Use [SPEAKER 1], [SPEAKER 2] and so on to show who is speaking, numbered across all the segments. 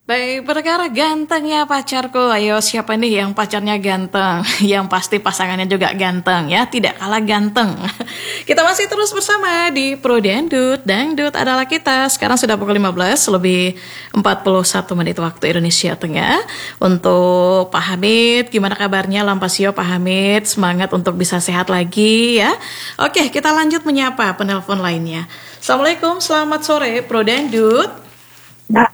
[SPEAKER 1] Baik, perkara ganteng ya pacarku. Ayo, siapa nih yang pacarnya ganteng? Yang pasti pasangannya juga ganteng ya, tidak kalah ganteng. Kita masih terus bersama di Pro Dangdut. Dangdut adalah kita. Sekarang sudah pukul 15 lebih 41 menit waktu Indonesia Tengah. Untuk Pak Hamid, gimana kabarnya Lampasio Pak Hamid? Semangat untuk bisa sehat lagi ya. Oke, kita lanjut menyapa penelpon lainnya. Assalamualaikum, selamat sore Pro Dangdut.
[SPEAKER 2] Nah,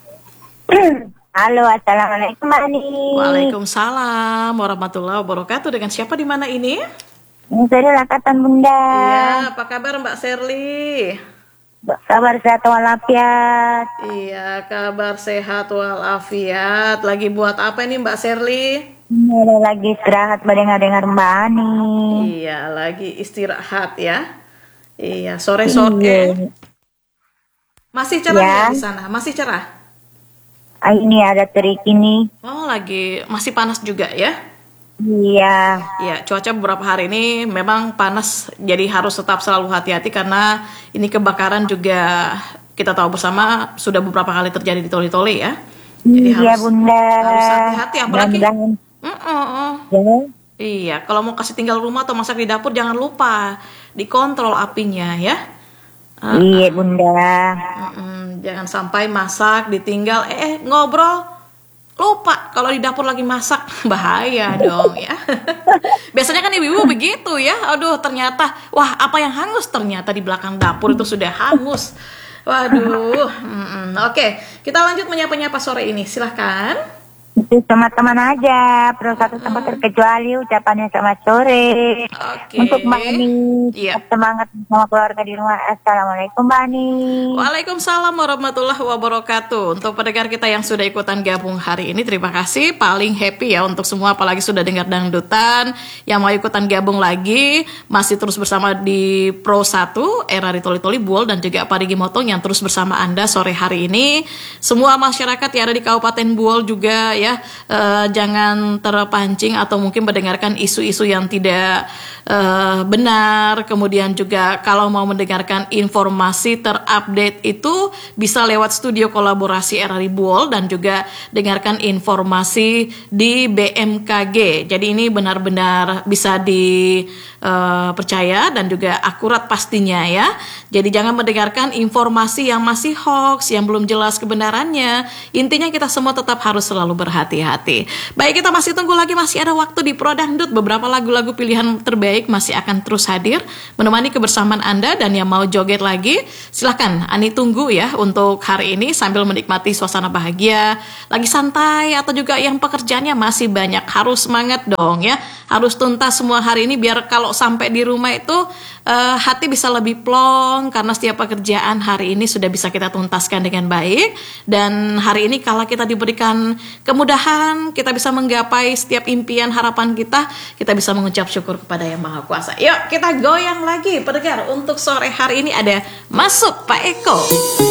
[SPEAKER 2] halo, assalamualaikum Mbak Ani.
[SPEAKER 1] Waalaikumsalam warahmatullahi wabarakatuh. Dengan siapa di mana ini?
[SPEAKER 2] Ini dari Lakatan Bunda.
[SPEAKER 1] Iya, apa kabar Mbak Serly?
[SPEAKER 2] Kabar sehat walafiat.
[SPEAKER 1] Iya, kabar sehat walafiat. Lagi buat apa nih Mbak Serly?
[SPEAKER 2] Ini lagi istirahat mendengar Mbak Ani.
[SPEAKER 1] Iya, lagi istirahat ya. Iya, sore-sore.
[SPEAKER 2] Iya.
[SPEAKER 1] Masih cerah
[SPEAKER 2] Ya.
[SPEAKER 1] ya di sana? Masih cerah?
[SPEAKER 2] Ini ada terik ini.
[SPEAKER 1] Oh, lagi masih panas juga ya?
[SPEAKER 2] Iya.
[SPEAKER 1] Ya, cuaca beberapa hari ini memang panas, jadi harus tetap selalu hati-hati karena ini kebakaran juga kita tahu bersama sudah beberapa kali terjadi di Toli-Toli ya. Jadi
[SPEAKER 2] Iya Bunda.
[SPEAKER 1] harus hati-hati, apalagi.
[SPEAKER 2] Mudah-mudahan. Ya.
[SPEAKER 1] Iya, kalau mau kasih tinggal rumah atau masak di dapur jangan lupa dikontrol apinya ya.
[SPEAKER 2] Iya Bunda.
[SPEAKER 1] Jangan sampai masak ditinggal ngobrol lupa kalau di dapur lagi masak, bahaya dong ya. Biasanya kan ibu-ibu begitu ya. Aduh, ternyata wah, apa yang hangus ternyata di belakang dapur itu sudah hangus. Waduh. Oke, kita lanjut menyapa-nyapa sore ini. Silahkan.
[SPEAKER 2] Itu teman-teman aja, Pro satu tempat terkecuali ucapannya selamat sore.
[SPEAKER 1] Oke.
[SPEAKER 2] Untuk Mbak Ani,
[SPEAKER 1] Iya.
[SPEAKER 2] semangat sama keluarga di rumah. Assalamualaikum Mbak Ani.
[SPEAKER 1] Waalaikumsalam warahmatullahi wabarakatuh. Untuk pendengar kita yang sudah ikutan gabung hari ini, terima kasih. Paling happy ya untuk semua, apalagi sudah dengar dangdutan. Yang mau ikutan gabung lagi, masih terus bersama di Pro 1, era Toli-Toli Buol, dan juga Pak Rigi Motong yang terus bersama Anda sore hari ini. Semua masyarakat yang ada di Kabupaten Buol juga ya, jangan terpancing atau mungkin mendengarkan isu-isu yang tidak benar. Kemudian juga kalau mau mendengarkan informasi terupdate itu bisa lewat studio kolaborasi RRI Buol dan juga dengarkan informasi di BMKG. Jadi ini benar-benar bisa dipercaya dan juga akurat pastinya ya. Jadi jangan mendengarkan informasi yang masih hoax, yang belum jelas kebenarannya. Intinya kita semua tetap harus selalu berhati-hati. Baik, kita masih tunggu lagi, masih ada waktu di Pro Dangdut. Beberapa lagu-lagu pilihan terbaik masih akan terus hadir menemani kebersamaan Anda, dan yang mau joget lagi silahkan Ani tunggu ya untuk hari ini sambil menikmati suasana bahagia, lagi santai atau juga yang pekerjaannya masih banyak. Harus semangat dong ya, harus tuntas semua hari ini biar kalau sampai di rumah itu hati bisa lebih plong karena setiap pekerjaan hari ini sudah bisa kita tuntaskan dengan baik. Dan hari ini kalau kita diberikan kemudahan, kita bisa menggapai setiap impian harapan kita bisa mengucap syukur kepada Yang Maha Kuasa. Yuk kita goyang lagi pendengar. Untuk sore hari ini ada Masuk Pak Eko.